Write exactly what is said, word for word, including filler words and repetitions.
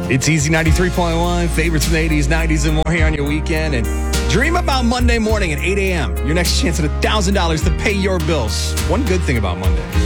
It's Easy ninety-three point one, favorites from the eighties, nineties, and more here on your weekend. And dream about Monday morning at eight a.m. Your next chance at one thousand dollars to pay your bills. One good thing about Monday.